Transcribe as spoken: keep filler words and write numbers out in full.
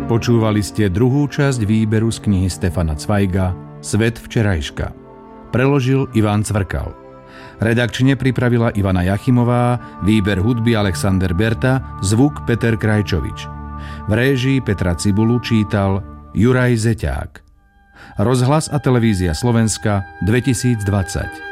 Počúvali ste druhú časť výberu z knihy Stefana Cvajga Svet včerajška. Preložil Ivan Cvrkal. Redakčne pripravila Ivana Jachimová, výber hudby Alexander Berta, zvuk Peter Krajčovič. V réžii Petra Cibulu čítal Juraj Zeťák. Rozhlas a televízia Slovenska dvetisícdvadsať.